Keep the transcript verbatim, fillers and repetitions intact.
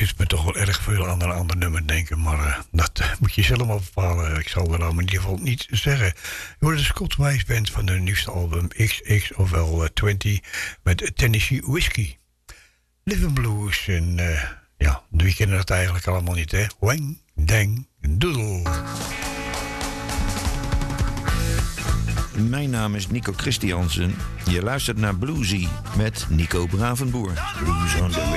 zit me toch wel erg veel aan een ander nummer denken. Maar uh, dat uh, moet je zelf maar bepalen. Ik zal er dan in ieder geval niet zeggen. Je hoort de Scott Weiss Band van hun nieuwste album X X, ofwel uh, twintig, met Tennessee Whiskey. Living Blues en uh, ja, wie kennen dat eigenlijk allemaal niet, hè? Wang, dang, doodle. Mijn naam is Nico Christiansen. Je luistert naar Bluesy met Nico Bravenboer. Blues on the